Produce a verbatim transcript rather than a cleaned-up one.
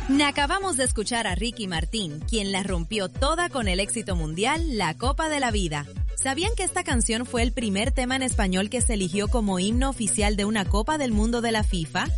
Acabamos de escuchar a Ricky Martín, quien la rompió toda con el éxito mundial La Copa de la Vida. ¿Sabían que esta canción fue el primer tema en español que se eligió como himno oficial de una Copa del Mundo de la FIFA?